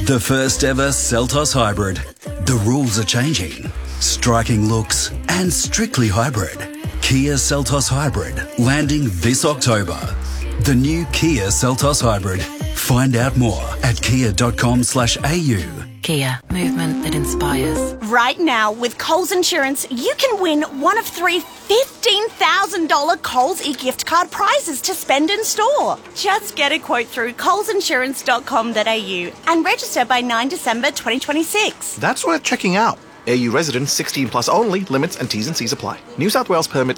The first ever Seltos Hybrid. The rules are changing. Striking looks and strictly hybrid. Kia Seltos Hybrid landing this October. The new Kia Seltos Hybrid. Find out more at kia.com/au. Kia, movement that inspires. Right now, with Coles Insurance, you can win one of 3 $15,000 Coles e-gift card prizes to spend in store. Just get a quote through colesinsurance.com.au and register by 9 December 2026. That's worth checking out. AU residents 16 plus only. Limits and T's and C's apply. New South Wales permit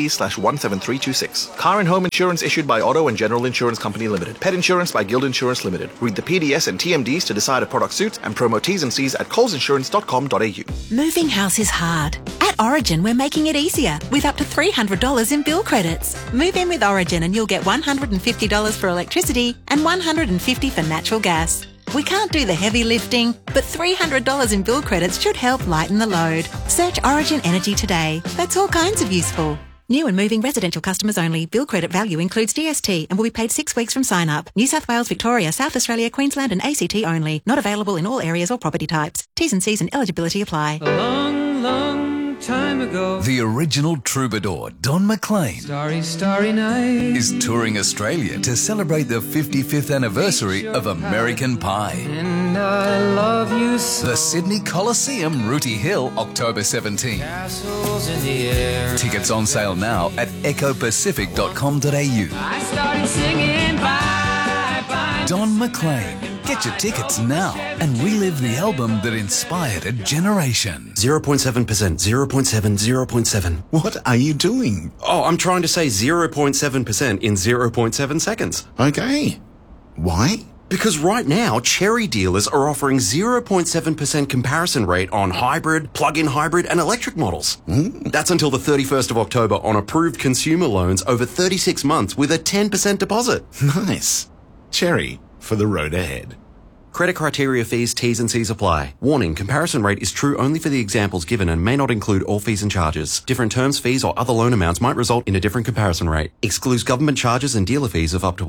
NTP/17326. Car and home insurance issued by Auto and General Insurance Company Limited. Pet insurance by Guild Insurance Limited. Read the PDS and TMDs to decide a product suits and promo T's and C's at colesinsurance.com.au. Moving house is hard. At Origin, we're making it easier with up to $300 in bill credits. Move in with Origin and you'll get $150 for electricity and $150 for natural gas. We can't do the heavy lifting, but $300 in bill credits should help lighten the load. Search Origin Energy today. That's all kinds of useful. New and moving residential customers only. Bill credit value includes GST and will be paid 6 weeks from sign up. New South Wales, Victoria, South Australia, Queensland and ACT only. Not available in all areas or property types. T's and C's and eligibility apply. A long, long time ago, the original troubadour, Don McLean, Starry, starry night, is touring Australia to celebrate the 55th anniversary of American Pie. And I love you so. The Sydney Coliseum, Rooty Hill, October 17. Castles in the air. Tickets on sale now at ecopacific.com.au. I started singing bye, bye. Don McLean. Get your tickets now and relive the album that inspired a generation. 0.7%, 0.7, 0.7. What are you doing? Oh, I'm trying to say 0.7% in 0.7 seconds. Okay. Why? Because right now, Cherry dealers are offering 0.7% comparison rate on hybrid, plug-in hybrid and electric models. That's until the 31st of October on approved consumer loans over 36 months with a 10% deposit. Nice. Cherry, for the road ahead. Credit criteria, fees, T's and C's apply. Warning, comparison rate is true only for the examples given and may not include all fees and charges. Different terms, fees or other loan amounts might result in a different comparison rate. Excludes government charges and dealer fees of up to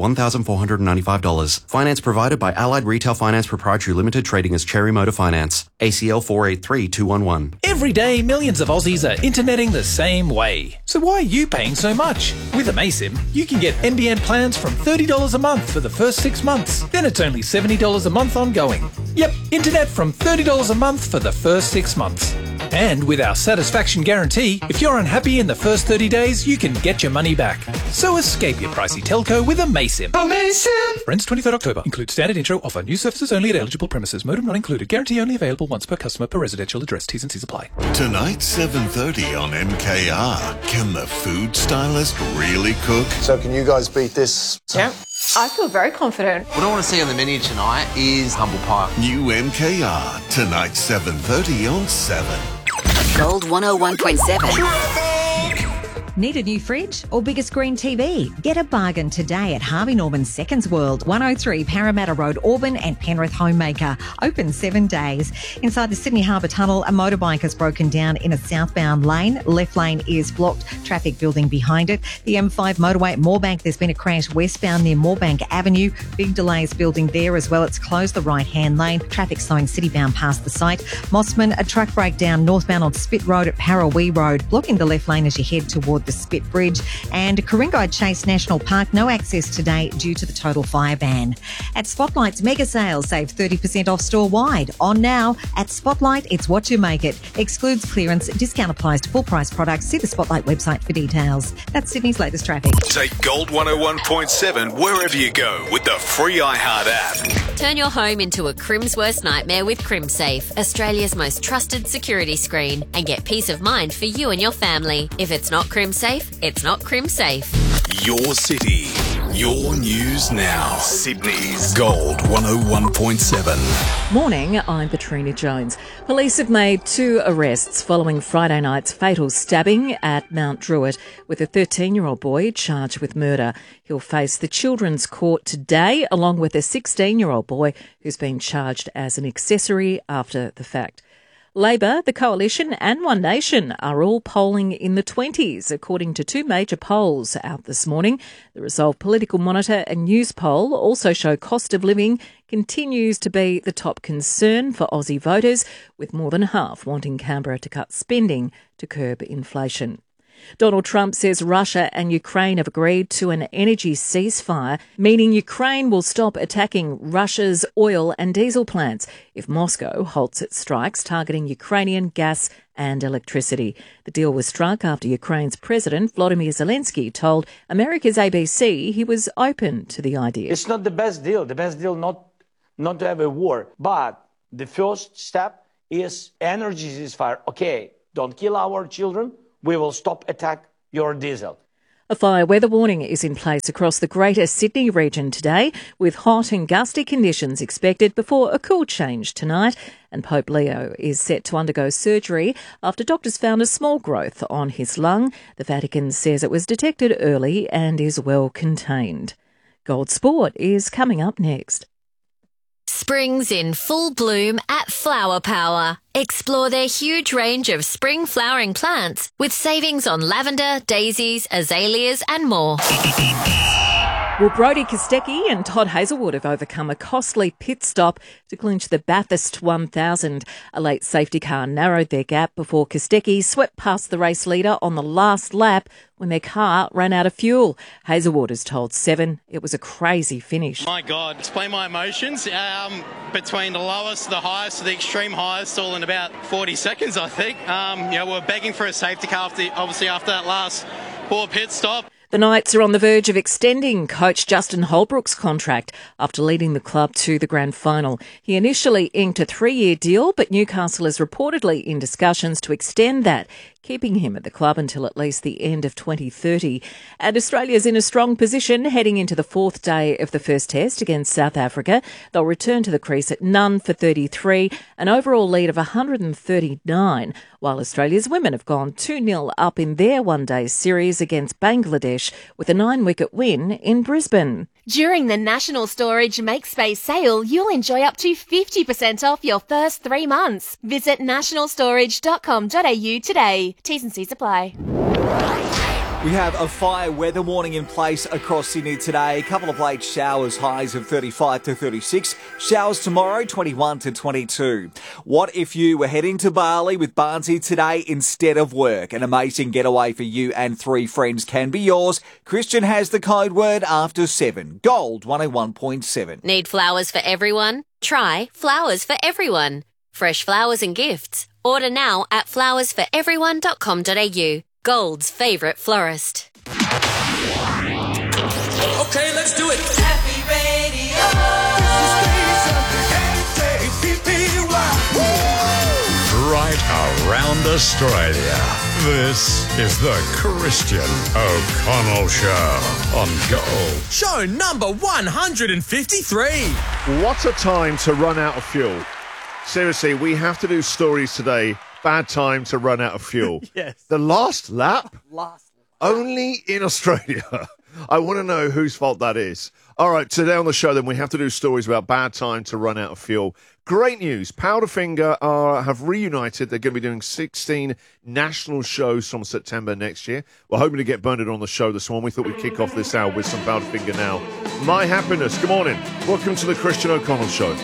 $1,495. Finance provided by Allied Retail Finance Proprietary Limited, trading as Cherry Motor Finance. ACL 483211. Every day, millions of Aussies are interneting the same way. So why are you paying so much? With Amaysim, you can get NBN plans from $30 a month for the first 6 months. Then it's only $70 a month ongoing. Yep, internet from $30 a month for the first 6 months. And with our satisfaction guarantee, if you're unhappy in the first 30 days, you can get your money back. So escape your pricey telco with Amaysim. Amaysim! Ends 23rd October. Includes standard intro offer. New services only at eligible premises. Modem not included. Guarantee only available once per customer per residential address. T's and C's apply. Tonight, 7:30 on MKR. Can the food stylist really cook? So can you guys beat this? Yeah. I feel very confident. What I want to see on the menu tonight is humble pie. New MKR. Tonight, 7:30 on 7. Gold 101.7. Need a new fridge or bigger screen TV? Get a bargain today at Harvey Norman Seconds World, 103 Parramatta Road, Auburn and Penrith Homemaker. Open 7 days. Inside the Sydney Harbour Tunnel, a motorbike has broken down in a southbound lane. Left lane is blocked, traffic building behind it. The M5 motorway at Moorebank, there's been a crash westbound near Moorebank Avenue. Big delays building there as well. It's closed the right-hand lane. Traffic slowing citybound past the site. Mossman, a truck breakdown northbound on Spit Road at Parawee Road, blocking the left lane as you head toward the Spit Bridge. And Coringai Chase National Park, no access today due to the total fire ban. At Spotlight's mega sales, save 30% off store-wide. On now, at Spotlight, it's what you make it. Excludes clearance. Discount applies to full-price products. See the Spotlight website for details. That's Sydney's latest traffic. Take Gold 101.7 wherever you go with the free iHeart app. Turn your home into a Crim's worst nightmare with CrimSafe, Australia's most trusted security screen, and get peace of mind for you and your family. If it's not CrimSafe, it's not CrimSafe. Your city, your news now. Sydney's Gold 101.7. Morning, I'm Katrina Jones. Police have made 2 arrests following Friday night's fatal stabbing at Mount Druitt with a 13-year-old boy charged with murder. He'll face the Children's Court today, along with a 16-year-old boy who's been charged as an accessory after the fact. Labor, the Coalition and One Nation are all polling in the 20s, according to two major polls out this morning. The Resolve Political Monitor and News poll also show cost of living continues to be the top concern for Aussie voters, with more than half wanting Canberra to cut spending to curb inflation. Donald Trump says Russia and Ukraine have agreed to an energy ceasefire, meaning Ukraine will stop attacking Russia's oil and diesel plants if Moscow halts its strikes targeting Ukrainian gas and electricity. The deal was struck after Ukraine's President Volodymyr Zelensky told America's ABC he was open to the idea. It's not the best deal. The best deal not to have a war. But the first step is energy ceasefire. Okay, don't kill our children. We will stop attack your diesel. A fire weather warning is in place across the Greater Sydney region today, with hot and gusty conditions expected before a cool change tonight. And Pope Leo is set to undergo surgery after doctors found a small growth on his lung. The Vatican says it was detected early and is well contained. Gold Sport is coming up next. Spring's in full bloom at Flower Power. Explore their huge range of spring flowering plants with savings on lavender, daisies, azaleas and more. Well, Brodie Kostecki and Todd Hazelwood have overcome a costly pit stop to clinch the Bathurst 1000. A late safety car narrowed their gap before Kostecki swept past the race leader on the last lap when their car ran out of fuel. Hazelwood has told Seven it was a crazy finish. My God, explain my emotions. Between the lowest to the highest to the extreme highest, all in about 40 seconds, I think. We're begging for a safety car after that last poor pit stop. The Knights are on the verge of extending coach Justin Holbrook's contract after leading the club to the grand final. He initially inked a 3-year deal, but Newcastle is reportedly in discussions to extend that, keeping him at the club until at least the end of 2030. And Australia's in a strong position heading into the fourth day of the first test against South Africa. They'll return to the crease at none for 33, an overall lead of 139, while Australia's women have gone 2-0 up in their one-day series against Bangladesh with a 9-wicket win in Brisbane. During the National Storage Make Space sale, you'll enjoy up to 50% off your first 3 months. Visit nationalstorage.com.au today. T's and C's apply. We have a fire weather warning in place across Sydney today. A couple of late showers, highs of 35 to 36. Showers tomorrow, 21 to 22. What if you were heading to Bali with Barnsey today instead of work? An amazing getaway for you and 3 friends can be yours. Christian has the code word after 7. Gold 101.7. Need flowers for everyone? Try Flowers for Everyone. Fresh flowers and gifts. Order now at flowersforeveryone.com.au. Gold's favourite florist. Okay, let's do it. Happy Radio. Right around Australia. This is the Christian O'Connell Show on Gold. Show number 153. What a time to run out of fuel. Seriously, we have to do stories today. Bad time to run out of fuel. Yes. The last lap? Only in Australia. I want to know whose fault that is. All right, today on the show, then, we have to do stories about bad time to run out of fuel. Great news. Powderfinger have reunited. They're going to be doing 16 national shows from September next year. We're hoping to get Bernard on the show this morning. We thought we'd kick off this hour with some Powderfinger now. My happiness. Good morning. Welcome to the Christian O'Connell Show.